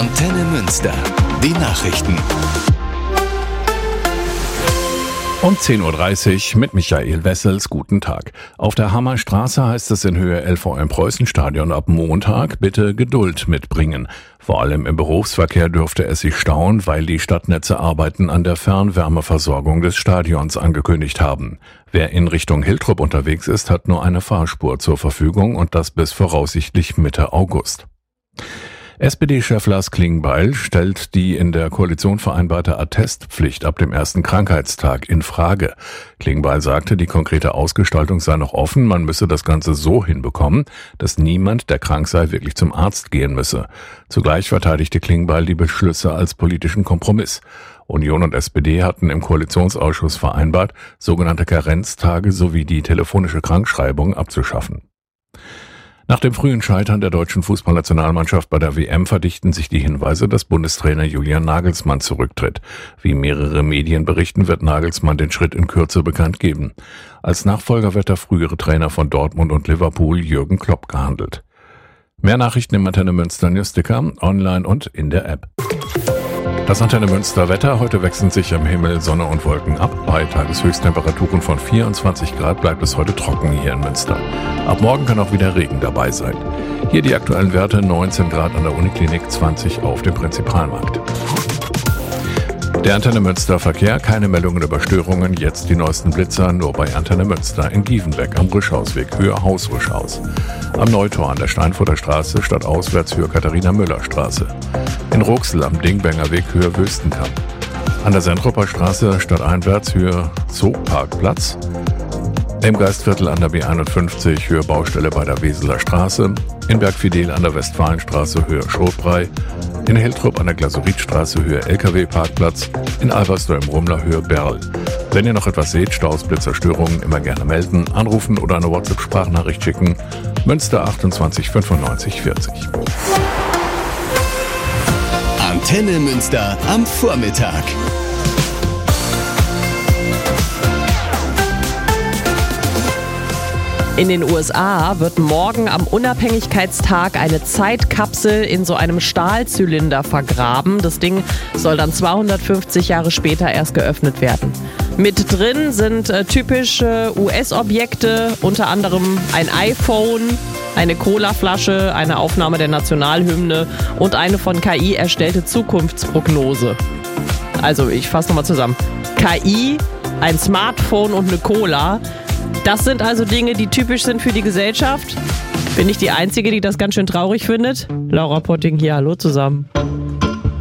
Antenne Münster. Die Nachrichten. Um 10.30 Uhr mit Michael Wessels. Guten Tag. Auf der Hammerstraße heißt es in Höhe LVM Preußenstadion ab Montag bitte Geduld mitbringen. Vor allem im Berufsverkehr dürfte es sich stauen, weil die Stadtnetze Arbeiten an der Fernwärmeversorgung des Stadions angekündigt haben. Wer in Richtung Hiltrup unterwegs ist, hat nur eine Fahrspur zur Verfügung und das bis voraussichtlich Mitte August. SPD-Chef Lars Klingbeil stellt die in der Koalition vereinbarte Attestpflicht ab dem ersten Krankheitstag in Frage. Klingbeil sagte, die konkrete Ausgestaltung sei noch offen, man müsse das Ganze so hinbekommen, dass niemand, der krank sei, wirklich zum Arzt gehen müsse. Zugleich verteidigte Klingbeil die Beschlüsse als politischen Kompromiss. Union und SPD hatten im Koalitionsausschuss vereinbart, sogenannte Karenztage sowie die telefonische Krankschreibung abzuschaffen. Nach dem frühen Scheitern der deutschen Fußballnationalmannschaft bei der WM verdichten sich die Hinweise, dass Bundestrainer Julian Nagelsmann zurücktritt. Wie mehrere Medien berichten, wird Nagelsmann den Schritt in Kürze bekannt geben. Als Nachfolger wird der frühere Trainer von Dortmund und Liverpool, Jürgen Klopp, gehandelt. Mehr Nachrichten im Antenne Münster Newsticker, online und in der App. Das Antenne Münster Wetter. Heute wechseln sich am Himmel Sonne und Wolken ab. Bei Tageshöchsttemperaturen von 24 Grad bleibt es heute trocken hier in Münster. Ab morgen kann auch wieder Regen dabei sein. Hier die aktuellen Werte: 19 Grad an der Uniklinik, 20 auf dem Prinzipalmarkt. Der Antenne Münster Verkehr, keine Meldungen über Störungen, jetzt die neuesten Blitzer, nur bei Antenne Münster in Gievenbeck am Rischhausweg, Höhe Haus-Rischhaus. Am Neutor an der Steinfurter Straße, stadtauswärts Höhe Katharina-Müller-Straße. In Ruxel am Dingbenger Weg, Höhe Wüstenkamp. An der Sentruper Straße, stadteinwärts, Höhe Zooparkplatz. Im Geistviertel an der B51, Höhe Baustelle bei der Weseler Straße. In Bergfidel an der Westfalenstraße, Höhe Schrotbrei. In Hiltrup an der Glasuritstraße, Höhe LKW-Parkplatz. In Albersdorf im Rumler, Höhe Berl. Wenn ihr noch etwas seht, Staus, Blitzer, Störungen, immer gerne melden, anrufen oder eine WhatsApp-Sprachnachricht schicken. Münster 28 95 40. Antenne Münster am Vormittag. In den USA wird morgen am Unabhängigkeitstag eine Zeitkapsel in so einem Stahlzylinder vergraben. Das Ding soll dann 250 Jahre später erst geöffnet werden. Mit drin sind typische US-Objekte, unter anderem ein iPhone, eine Colaflasche, eine Aufnahme der Nationalhymne und eine von KI erstellte Zukunftsprognose. Also ich fasse nochmal zusammen. KI, ein Smartphone und eine Cola. Das sind also Dinge, die typisch sind für die Gesellschaft. Bin ich die Einzige, die das ganz schön traurig findet? Laura Potting hier, hallo zusammen.